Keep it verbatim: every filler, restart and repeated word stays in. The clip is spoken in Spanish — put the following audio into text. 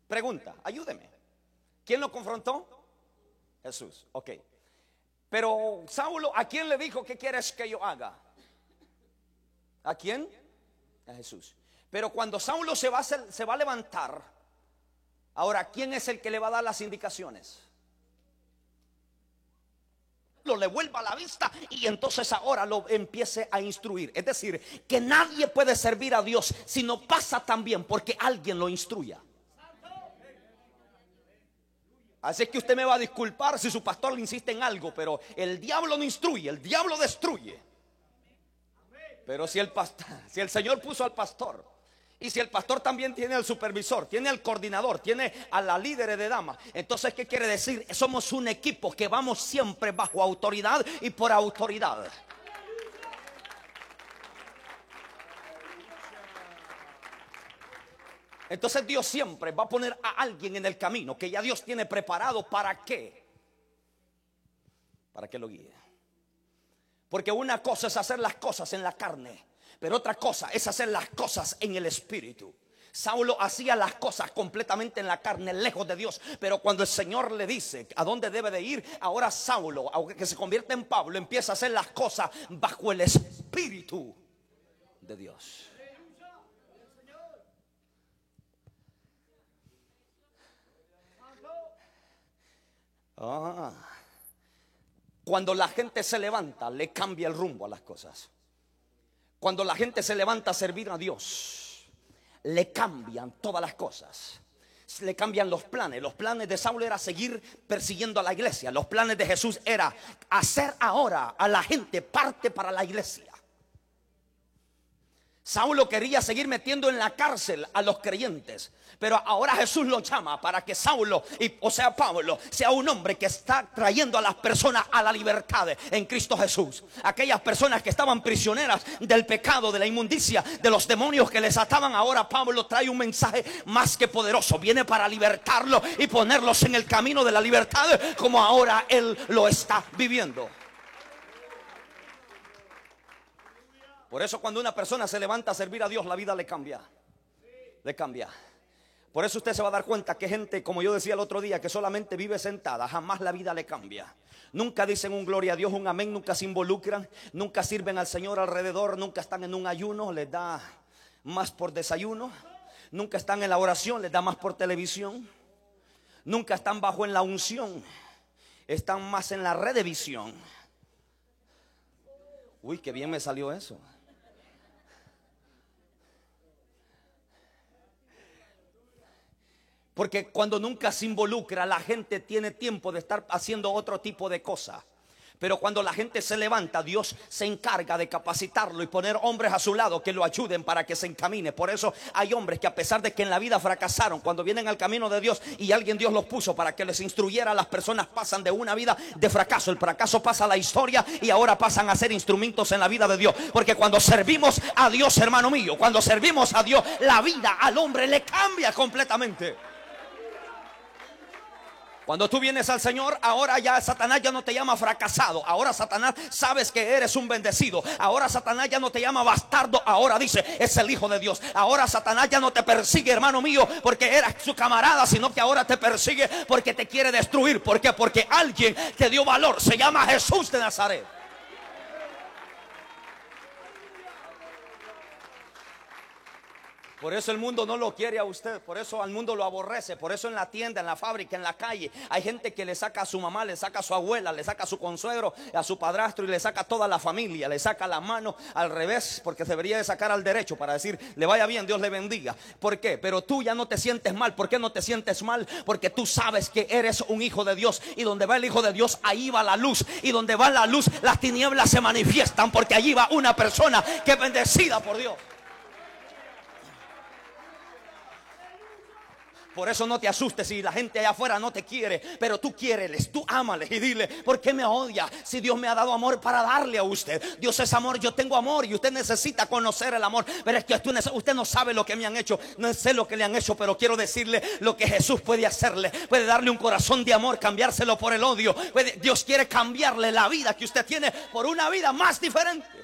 Pregunta, ayúdeme. ¿Quién lo confrontó? Jesús. Ok. Pero Saulo, ¿a quién le dijo qué quieres que yo haga? ¿A quién? A Jesús. Pero cuando Saulo se va a, hacer, se va a levantar, ahora, ¿quién es el que le va a dar las indicaciones? Lo le vuelva la vista y entonces ahora lo empiece a instruir. Es decir, que nadie puede servir a Dios si no pasa también porque alguien lo instruya. Así que usted me va a disculpar si su pastor le insiste en algo, pero el diablo no instruye, el diablo destruye. Pero si el pastor, si el Señor puso al pastor, y si el pastor también tiene al supervisor, tiene al coordinador, tiene a la líder de damas, entonces ¿qué quiere decir? Somos un equipo que vamos siempre bajo autoridad y por autoridad. Entonces Dios siempre va a poner a alguien en el camino que ya Dios tiene preparado. ¿Para qué? Para que lo guíe. Porque una cosa es hacer las cosas en la carne, pero otra cosa es hacer las cosas en el espíritu. Saulo hacía las cosas completamente en la carne, lejos de Dios. Pero cuando el Señor le dice a dónde debe de ir, ahora Saulo, aunque se convierte en Pablo, empieza a hacer las cosas bajo el espíritu de Dios. Ah, cuando la gente se levanta, le cambia el rumbo a las cosas. Cuando la gente se levanta a servir a Dios, le cambian todas las cosas. Le cambian los planes. Los planes de Saulo era seguir persiguiendo a la iglesia. Los planes de Jesús era hacer ahora a la gente parte para la iglesia. Saulo quería seguir metiendo en la cárcel a los creyentes, pero ahora Jesús lo llama para que Saulo, y, o sea Pablo, sea un hombre que está trayendo a las personas a la libertad en Cristo Jesús. Aquellas personas que estaban prisioneras del pecado, de la inmundicia, de los demonios que les ataban, ahora Pablo trae un mensaje más que poderoso. Viene para libertarlos y ponerlos en el camino de la libertad como ahora él lo está viviendo. Por eso cuando una persona se levanta a servir a Dios, la vida le cambia. Le cambia. Por eso usted se va a dar cuenta que gente, como yo decía el otro día, que solamente vive sentada, jamás la vida le cambia. Nunca dicen un gloria a Dios, un amén, nunca se involucran, nunca sirven al Señor alrededor, nunca están en un ayuno, les da más por desayuno. Nunca están en la oración, les da más por televisión. Nunca están bajo en la unción, están más en la redevisión. Uy, qué bien me salió eso. Porque cuando nunca se involucra, la gente tiene tiempo de estar haciendo otro tipo de cosas. Pero cuando la gente se levanta, Dios se encarga de capacitarlo y poner hombres a su lado que lo ayuden para que se encamine. Por eso hay hombres que, a pesar de que en la vida fracasaron, cuando vienen al camino de Dios y alguien Dios los puso para que les instruyera, las personas pasan de una vida de fracaso. El fracaso pasa a la historia y ahora pasan a ser instrumentos en la vida de Dios. Porque cuando servimos a Dios, hermano mío, cuando servimos a Dios, la vida al hombre le cambia completamente. Cuando tú vienes al Señor, ahora ya Satanás ya no te llama fracasado. Ahora Satanás sabes que eres un bendecido. Ahora Satanás ya no te llama bastardo. Ahora dice, es el Hijo de Dios. Ahora Satanás ya no te persigue, hermano mío, porque eras su camarada, sino que ahora te persigue porque te quiere destruir. ¿Por qué? Porque alguien te dio valor. Se llama Jesús de Nazaret. Por eso el mundo no lo quiere a usted. Por eso al mundo lo aborrece. Por eso en la tienda, en la fábrica, en la calle, hay gente que le saca a su mamá, le saca a su abuela, le saca a su consuegro, a su padrastro, y le saca a toda la familia. Le saca la mano al revés, porque debería de sacar al derecho para decir, le vaya bien, Dios le bendiga. ¿Por qué? Pero tú ya no te sientes mal. ¿Por qué no te sientes mal? Porque tú sabes que eres un hijo de Dios. Y donde va el Hijo de Dios, ahí va la luz. Y donde va la luz, las tinieblas se manifiestan, porque allí va una persona que es bendecida por Dios. Por eso no te asustes si la gente allá afuera no te quiere, pero tú quiéreles, tú ámales y dile, ¿por qué me odia? Si Dios me ha dado amor para darle a usted. Dios es amor, yo tengo amor y usted necesita conocer el amor. Pero es que usted no sabe lo que me han hecho, no sé lo que le han hecho, pero quiero decirle lo que Jesús puede hacerle. Puede darle un corazón de amor, cambiárselo por el odio. Puede, Dios quiere cambiarle la vida que usted tiene por una vida más diferente.